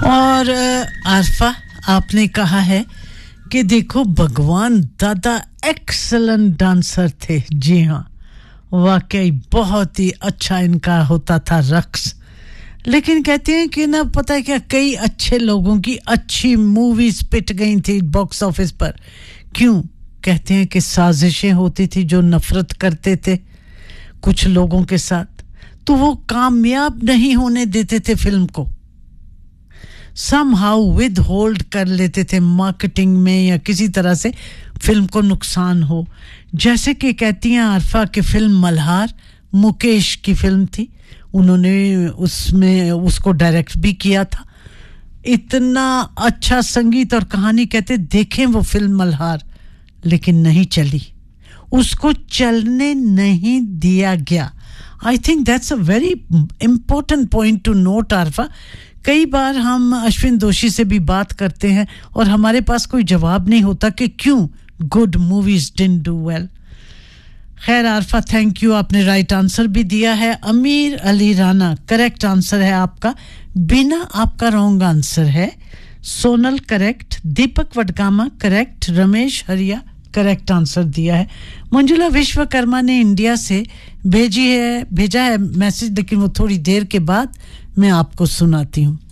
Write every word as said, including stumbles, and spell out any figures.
और आरफा आपने कहा है कि देखो भगवान दादा एक्सीलेंट डांसर थे। जी हाँ, वाकई बहुत ही अच्छा इनका होता था रक्स। लेकिन कहते हैं कि ना पता है क्या, कई अच्छे लोगों की अच्छी मूवीज पिट गई थी बॉक्स ऑफिस पर। क्यों? कहते हैं कि साजिशें होती थी, जो नफरत करते थे कुछ लोगों के साथ, तो वो कामयाब नहीं होने देते थे फिल्म को। somehow withhold कर लेते थे मार्केटिंग में या किसी तरह से फिल्म को नुकसान हो। जैसे कि कहती हैं आरफा कि फिल्म मल्हार मुकेश की फिल्म थी, उन्होंने उसमें उसको डायरेक्ट भी किया था। इतना अच्छा संगीत और कहानी, कहते देखें वो फिल्म मल्हार, लेकिन नहीं चली, उसको चलने नहीं दिया गया। I think that's a very important point two note Arfa. कई बार हम अश्विन दोषी से भी बात करते हैं और हमारे पास कोई जवाब नहीं होता कि क्यों good movies didn't do well. खैर आरफा, थैंक यू, आपने राइट आंसर भी दिया है। अमीर अली राना करेक्ट आंसर है आपका, बिना आपका रॉन्ग आंसर है। सोनल करेक्ट, दीपक वडगामा करेक्ट, रमेश हरिया करेक्ट आंसर दिया है। मंजुला विश्वकर्मा ने इंडिया से भेजी है भेजा है मैसेज, लेकिन वो थोड़ी देर के बाद मैं आपको सुनाती हूँ।